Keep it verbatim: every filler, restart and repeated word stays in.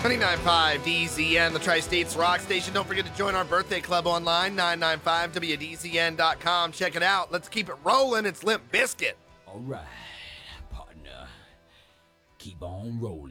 ninety-nine point five D Z N, the Tri-States Rock Station. Don't forget to join our birthday club online, nine nine five W D Z N dot com. Check it out. Let's keep it rolling. It's Limp Bizkit. All right, partner. Keep on rolling.